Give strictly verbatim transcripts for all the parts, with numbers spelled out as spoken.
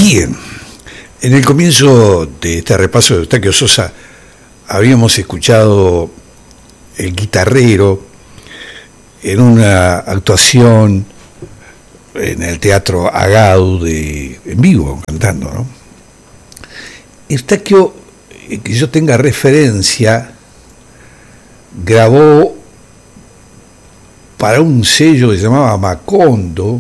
Bien, en el comienzo de este repaso de Eustaquio Sosa habíamos escuchado El Guitarrero en una actuación en el Teatro Agado de, en vivo, cantando, ¿no? Eustaquio, que yo tenga referencia, grabó para un sello que se llamaba Macondo,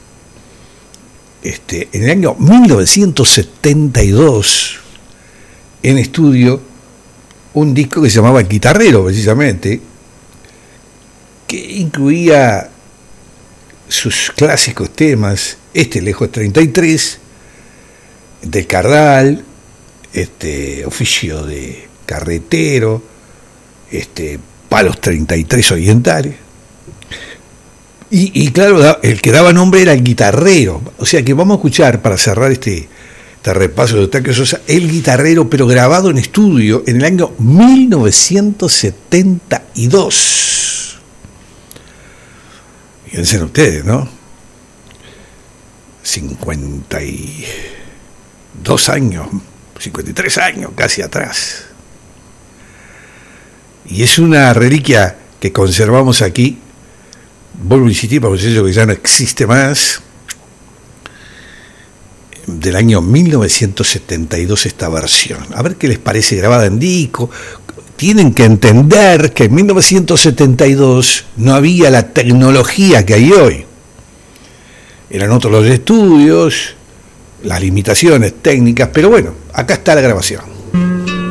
este, en el año mil novecientos setenta y dos, en estudio, un disco que se llamaba El Guitarrero, precisamente, que incluía sus clásicos temas, este Lejos treinta y tres, de Cardal, este Oficio de Carretero, este Palos treinta y tres Orientales. Y, y claro, el que daba nombre era El Guitarrero. O sea que vamos a escuchar, para cerrar este, este repaso de Eustaquio Sosa, El Guitarrero, pero grabado en estudio en el año mil novecientos setenta y dos. Fíjense ustedes, ¿no? cincuenta y dos años, cincuenta y tres años casi atrás. Y es una reliquia que conservamos aquí. Vuelvo a insistir, para eso que ya no existe más, del año mil novecientos setenta y dos esta versión. A ver qué les parece grabada en disco. Tienen que entender que en mil novecientos setenta y dos no había la tecnología que hay hoy. Eran otros los estudios, las limitaciones técnicas, pero bueno, acá está la grabación.